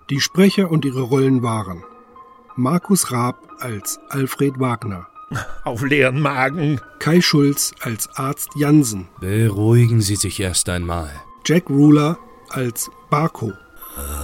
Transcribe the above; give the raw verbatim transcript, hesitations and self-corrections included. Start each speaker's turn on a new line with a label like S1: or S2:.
S1: Die Sprecher und ihre Rollen waren Markus Raab als Alfred Wagner,
S2: Auf leeren Magen.
S1: Kai Schulz als Arzt Jansen,
S3: Beruhigen Sie sich erst einmal.
S1: Jack Ruler als Barko,